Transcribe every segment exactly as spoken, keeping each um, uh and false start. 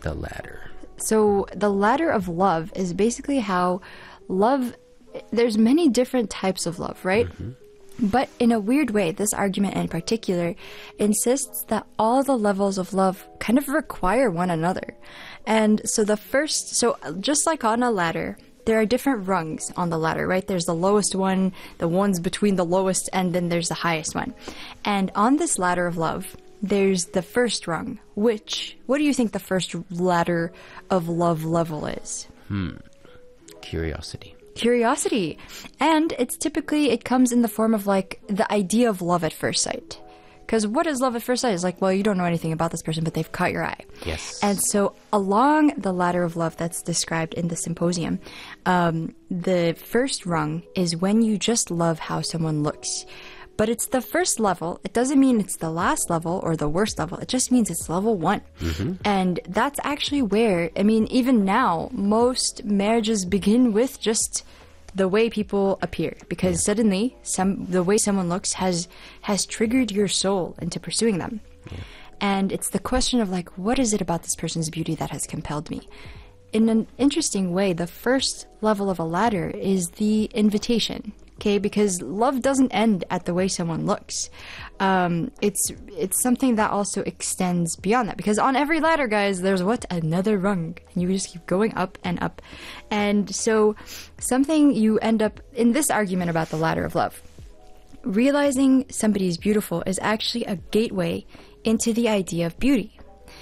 The ladder. So the ladder of love is basically how love, there's many different types of love, right? Mm-hmm. But in a weird way, this argument in particular insists that all the levels of love kind of require one another. And so the first, so just like on a ladder, there are different rungs on the ladder, right? There's the lowest one, the ones between the lowest, and then there's the highest one. And on this ladder of love, there's the first rung, which, what do you think the first ladder of love level is? Hmm. Curiosity. Curiosity. And it's typically, it comes in the form of like the idea of love at first sight. Because what is love at first sight? It's like, well, you don't know anything about this person, but they've caught your eye. Yes. And so along the ladder of love that's described in the symposium, um, the first rung is when you just love how someone looks. But it's the first level. It doesn't mean it's the last level or the worst level. It just means it's level one. Mm-hmm. And that's actually where, I mean, even now, most marriages begin with just the way people appear. Because yeah. suddenly, some the way someone looks has has triggered your soul into pursuing them. Yeah. And it's the question of, like, what is it about this person's beauty that has compelled me? In an interesting way, the first level of a ladder is the invitation. Okay, because love doesn't end at the way someone looks. Um, it's it's something that also extends beyond that. Because on every ladder, guys, there's what? Another rung. And you just keep going up and up. And so something you end up, in this argument about the ladder of love, realizing somebody's beautiful is actually a gateway into the idea of beauty.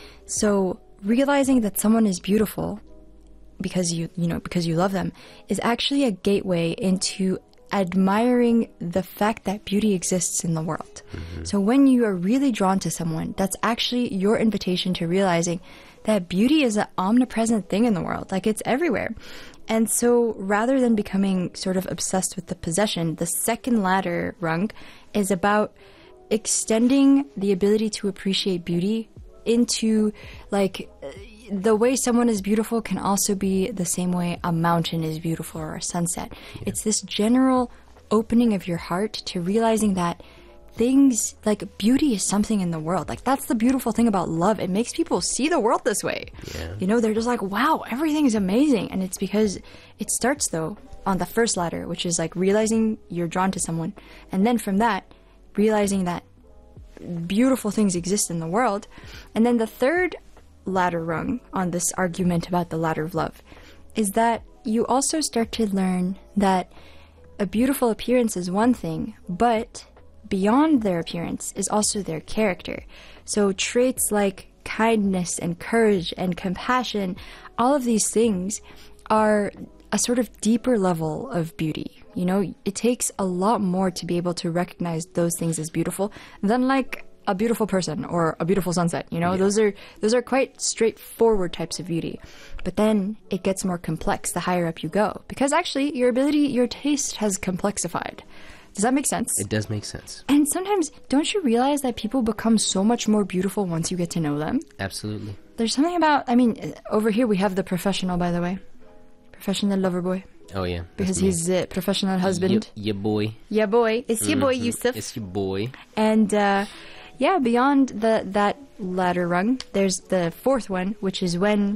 So realizing that someone is beautiful because you, you know, because you love them is actually a gateway into admiring the fact that beauty exists in the world. Mm-hmm. So when you are really drawn to someone, that's actually your invitation to realizing that beauty is an omnipresent thing in the world. Like, it's everywhere. And so rather than becoming sort of obsessed with the possession, the second ladder rung is about extending the ability to appreciate beauty into, like, the way someone is beautiful can also be the same way a mountain is beautiful or a sunset. Yeah. It's this general opening of your heart to realizing that things, like, beauty is something in the world. Like, that's the beautiful thing about love. It makes people see the world this way. Yeah. You know, they're just like, wow, everything is amazing. And it's because it starts, though, on the first ladder, which is like realizing you're drawn to someone. And then from that, realizing that beautiful things exist in the world. And then the third ladder rung on this argument about the ladder of love is that you also start to learn that a beautiful appearance is one thing, but beyond their appearance is also their character. So traits like kindness and courage and compassion, all of these things are a sort of deeper level of beauty. You know, it takes a lot more to be able to recognize those things as beautiful than, like, a beautiful person or a beautiful sunset. You know, yeah. those are those are quite straightforward types of beauty. But then it gets more complex the higher up you go, because actually your ability, your taste has complexified. Does that make sense? It does make sense. And sometimes, don't you realize that people become so much more beautiful once you get to know them? Absolutely. There's something about, I mean, over here we have the professional, by the way. Professional lover boy. Oh, yeah. Because he's a professional husband. Yeah, yeah, boy. Yeah, boy. It's your mm-hmm. boy, Yusuf. It's your boy. And, uh... yeah, beyond the that ladder rung, there's the fourth one, which is when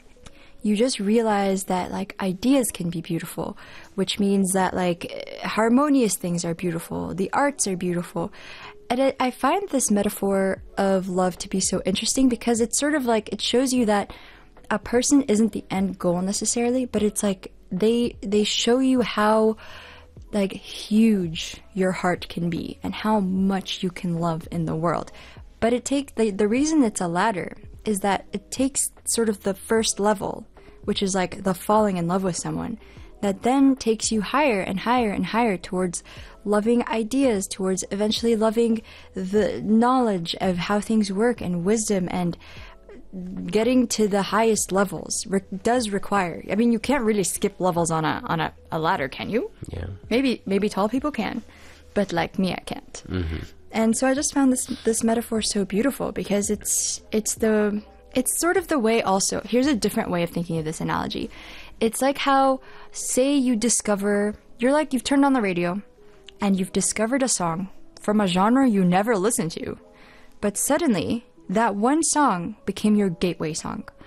you just realize that, like, ideas can be beautiful, which means that, like, harmonious things are beautiful, the arts are beautiful. And I, I find this metaphor of love to be so interesting because it's sort of like, it shows you that a person isn't the end goal necessarily, but it's like they they show you how, like, huge your heart can be and how much you can love in the world. But it takes, the, the reason it's a ladder is that it takes sort of the first level, which is like the falling in love with someone, that then takes you higher and higher and higher towards loving ideas, towards eventually loving the knowledge of how things work and wisdom, and getting to the highest levels re- does require, I mean, you can't really skip levels on a on a, a ladder, can you? Yeah. Maybe maybe tall people can, but like me, I can't. Mm-hmm. And so I just found this this metaphor so beautiful because it's it's the it's sort of the way also. Here's a different way of thinking of this analogy. It's like how, say you discover, you're like, you've turned on the radio and you've discovered a song from a genre you never listened to, but suddenly that one song became your gateway song.